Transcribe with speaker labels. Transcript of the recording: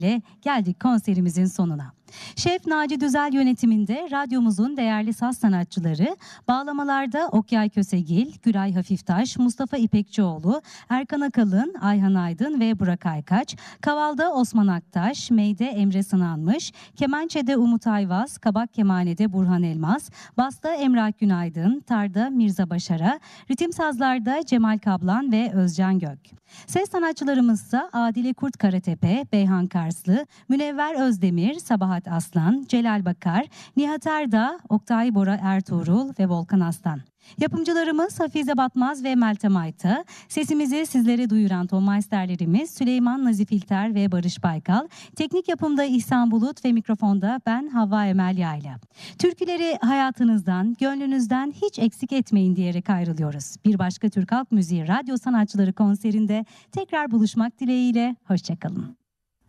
Speaker 1: geldik konserimizin sonuna. Şef Naci Düzel yönetiminde radyomuzun değerli saz sanatçıları, bağlamalarda Okyay Kösegil, Güray Hafiftaş, Mustafa İpekçioğlu, Erkan Akalın, Ayhan Aydın ve Burak Aykaç, kavalda Osman Aktaş, meyde Emre Sınanmış, kemençede Umut Ayvaz, kabak kemanede Burhan Elmas, basta Emrah Günaydın, tarda Mirza Başara, ritim sazlarda Cemal Kablan ve Özcan Gök. Ses sanatçılarımızsa Adile Kurt Karatepe, Beyhan Karslı, Münevver Özdemir, Sabahat Aslan, Celal Bakar, Nihat Erdağ, Oktay Bora Ertuğrul ve Volkan Aslan. Yapımcılarımız Hafize Batmaz ve Meltem Ayta, sesimizi sizlere duyuran tonmeisterlerimiz Süleyman Nazif İlter ve Barış Baykal, teknik yapımda İhsan Bulut ve mikrofonda ben Havva Emel Yayla. Türküleri hayatınızdan, gönlünüzden hiç eksik etmeyin diyerek ayrılıyoruz. Bir başka Türk Halk Müziği radyo sanatçıları konserinde tekrar buluşmak dileğiyle, hoşçakalın.